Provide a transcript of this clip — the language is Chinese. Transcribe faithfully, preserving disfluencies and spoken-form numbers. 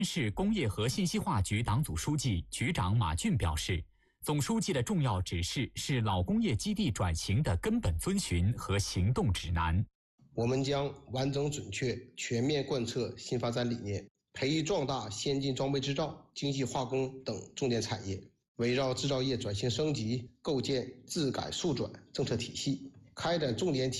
市工业和信息化局党组书记、局长马俊表示，总书记的重要指示是老工业基地转型的根本遵循和行动指南。 我们将完整准确、全面贯彻新发展理念，培育壮大先进装备制造、精细化工等重点产业，围绕制造业转型升级，构建自改速转政策体系，开展重点体